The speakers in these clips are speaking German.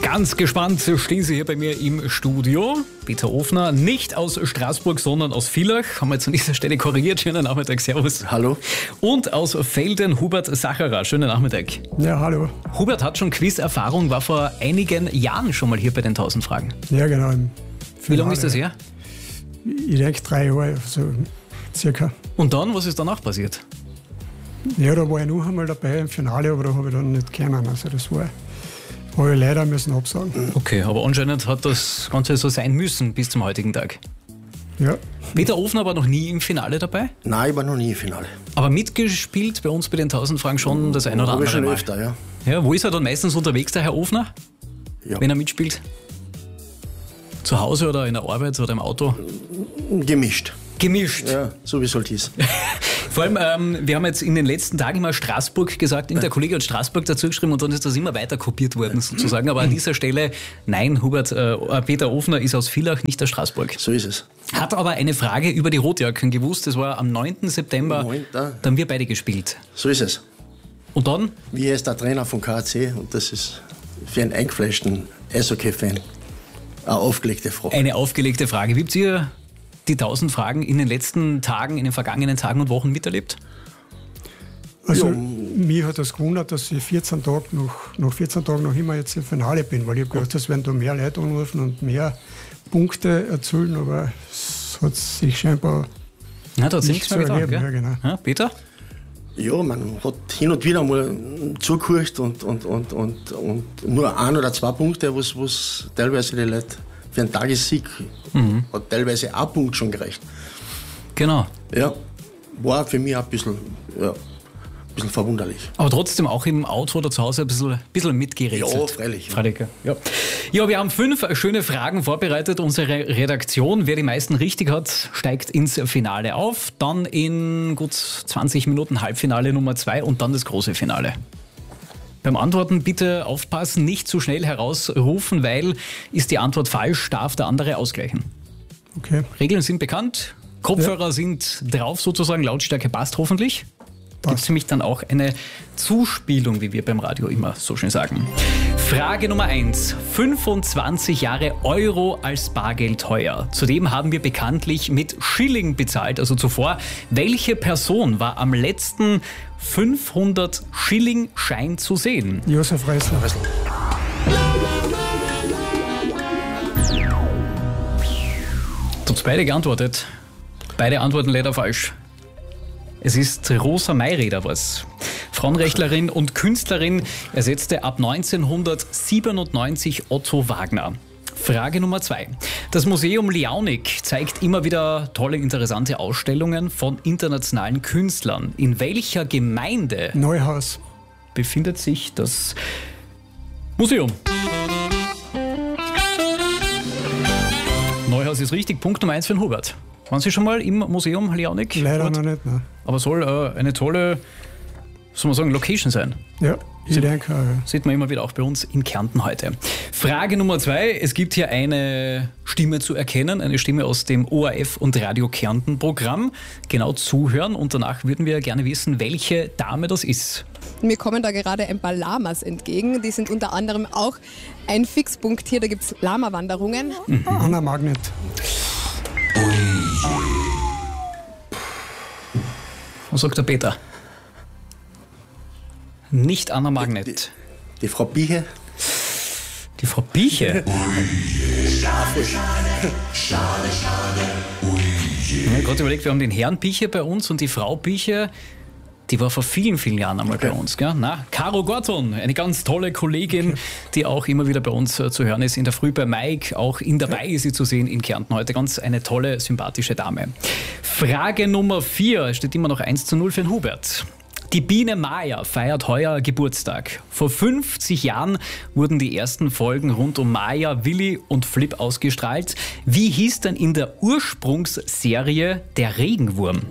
Ganz gespannt stehen Sie hier bei mir im Studio. Peter Ofner, nicht aus Straßburg, sondern aus Villach. Haben wir jetzt an dieser Stelle korrigiert. Schönen Nachmittag, servus. Hallo. Und aus Felden, Hubert Sacherer. Schönen Nachmittag. Ja, hallo. Hubert hat schon Quiz-Erfahrung, war vor einigen Jahren schon mal hier bei den 1000 Fragen. Ja, genau. Wie lange ist das her? Ich denke 3 Jahre, so circa. Und dann, was ist danach passiert? Ja, da war ich noch einmal dabei im Finale, aber da habe ich dann nicht können. Also das habe ich leider müssen absagen. Okay, aber anscheinend hat das Ganze so sein müssen bis zum heutigen Tag. Ja. Peter Ofner war noch nie im Finale dabei, Nein, ich war noch nie im Finale. aber mitgespielt bei uns bei den 1000 Fragen schon das ein oder Habe ich andere schon Mal. öfter, ja. Ja, wo ist er dann meistens unterwegs, der Herr Ofner, Ja. wenn er mitspielt? Zu Hause oder in der Arbeit oder im Auto? Gemischt. Gemischt. Ja, so wie es halt ist. Vor allem, wir haben jetzt in den letzten Tagen immer Straßburg gesagt, der Kollege hat Straßburg dazu geschrieben und dann ist das immer weiter kopiert worden sozusagen. Aber an dieser Stelle, nein, Peter Ofner ist aus Villach, nicht aus Straßburg. So ist es. Hat aber eine Frage über die Rotjacken gewusst. Das war am 9. September, 9.. da haben wir beide gespielt. So ist es. Und dann? Wie ist der Trainer von KAC und das ist für einen eingefleischten Eishockey-Fan eine aufgelegte Frage. Eine aufgelegte Frage. Wie habt ihr die 1000 Fragen in den letzten Tagen, in den vergangenen Tagen und Wochen miterlebt? Also Ja. mich hat das gewundert, dass ich nach 14 Tagen noch immer jetzt im Finale bin, weil ich habe gedacht, es werden da mehr Leute anrufen und mehr Punkte erzielen, aber es hat sich scheinbar Na, da hat sich nicht nichts mehr so getan, ergeben. gell? Ja, genau. Ja, Peter? Ja, man hat hin und wieder mal zugehört und nur 1 oder 2 Punkte, was teilweise die Leute für einen Tagessieg hat teilweise ein Punkt schon gereicht. Genau. Ja, war für mich ein bisschen verwunderlich. Aber trotzdem auch im Auto oder zu Hause ein bisschen mitgerätselt. Ja, freilich. Ja. Ja, wir haben 5 schöne Fragen vorbereitet. Unsere Redaktion, wer die meisten richtig hat, steigt ins Finale auf. Dann in gut 20 Minuten Halbfinale Nummer 2 und dann das große Finale. Beim Antworten bitte aufpassen, nicht zu schnell herausrufen, weil ist die Antwort falsch, darf der andere ausgleichen. Okay, Regeln sind bekannt, Kopfhörer sind drauf sozusagen, Lautstärke passt hoffentlich. Gibt es nämlich dann auch eine Zuspielung, wie wir beim Radio immer so schön sagen. Frage Nummer 1. 25 Jahre Euro als Bargeld teuer. Zudem haben wir bekanntlich mit Schilling bezahlt, also zuvor. Welche Person war am letzten 500 Schilling-Schein zu sehen? Josef Reisler. Habt beide geantwortet. Beide Antworten leider falsch. Es ist Rosa Mayreder was. Frauenrechtlerin und Künstlerin ersetzte ab 1997 Otto Wagner. Frage Nummer 2. Das Museum Liaunik zeigt immer wieder tolle, interessante Ausstellungen von internationalen Künstlern. In welcher Gemeinde Neuhaus. befindet sich das Museum? Neuhaus ist richtig. Punkt Nummer 1 für den Hubert. Waren Sie schon mal im Museum Liaunik? Leider Hubert? noch nicht, ne? Aber soll eine tolle, soll man sagen, Location sein. Ja, ich denke auch, ja. Sieht man immer wieder auch bei uns in Kärnten heute. Frage Nummer 2. Es gibt hier eine Stimme zu erkennen, eine Stimme aus dem ORF und Radio Kärnten Programm. Genau zuhören und danach würden wir gerne wissen, welche Dame das ist. Mir kommen da gerade ein paar Lamas entgegen. Die sind unter anderem auch ein Fixpunkt hier. Da gibt es Lama-Wanderungen. Anna Magnet. Was sagt der Peter? Nicht Anna Magnet. Die Frau Bieche. Die Frau Bieche. Ich habe gerade überlegt, wir haben den Herrn Bieche bei uns und die Frau Bieche, die war vor vielen, vielen Jahren einmal bei uns. Gell? Na, Caro Gorton, eine ganz tolle Kollegin, die auch immer wieder bei uns zu hören ist. In der Früh bei Mike, auch in dabei ist sie zu sehen in Kärnten heute. Ganz eine tolle, sympathische Dame. Frage Nummer 4, steht immer noch 1:0 für den Hubert. Die Biene Maya feiert heuer Geburtstag. Vor 50 Jahren wurden die ersten Folgen rund um Maya, Willi und Flip ausgestrahlt. Wie hieß denn in der Ursprungsserie der Regenwurm?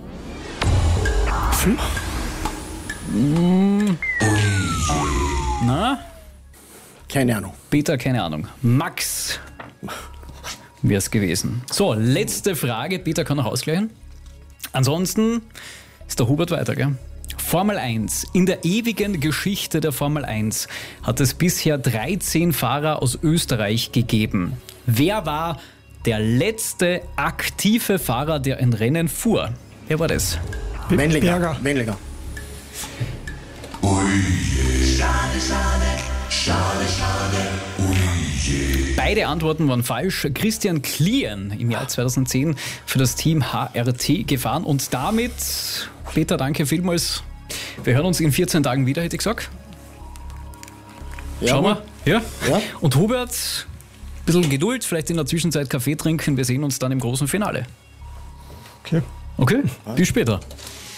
Na? Keine Ahnung. Peter, keine Ahnung. Max wäre es gewesen. So, letzte Frage. Peter kann noch ausgleichen. Ansonsten ist der Hubert weiter, gell? Formel 1. In der ewigen Geschichte der Formel 1 hat es bisher 13 Fahrer aus Österreich gegeben. Wer war der letzte aktive Fahrer, der ein Rennen fuhr? Wer war das? Wendlinger. Beide Antworten waren falsch. Christian Klien im Jahr 2010 für das Team HRT gefahren. Und damit, Peter, danke vielmals. Wir hören uns in 14 Tagen wieder, hätte ich gesagt. Schauen wir. Ja? Und Hubert, ein bisschen Geduld, vielleicht in der Zwischenzeit Kaffee trinken. Wir sehen uns dann im großen Finale. Okay. Okay, bis später.